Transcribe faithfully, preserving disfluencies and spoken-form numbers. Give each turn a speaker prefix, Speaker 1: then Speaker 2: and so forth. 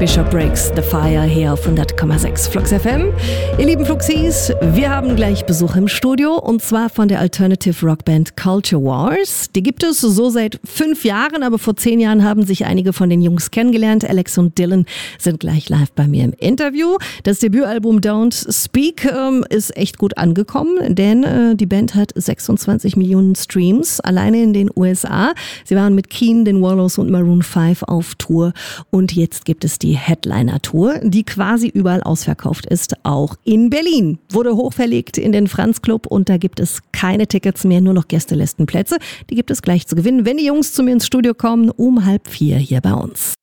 Speaker 1: Bishop Briggs, The Fire hier auf hundert Komma sechs Flux F M. Ihr lieben Fluxis, wir haben gleich Besuch im Studio und zwar von der Alternative Rockband Culture Wars. Die gibt es so seit fünf Jahren, aber vor zehn Jahren haben sich einige von den Jungs kennengelernt. Alex und Dylan sind gleich live bei mir im Interview. Das Debütalbum Don't Speak ähm, ist echt gut angekommen, denn äh, die Band hat sechsundzwanzig Millionen Streams alleine in den U S A. Sie waren mit Keane, den Wallows und Maroon fünf auf Tour und jetzt gibt es die Headliner-Tour, die quasi überall ausverkauft ist, auch in Berlin. Wurde hochverlegt in den Franz Club und da gibt es keine Tickets mehr, nur noch Gästelistenplätze. Die gibt es gleich zu gewinnen, wenn die Jungs zu mir ins Studio kommen, um halb vier hier bei uns.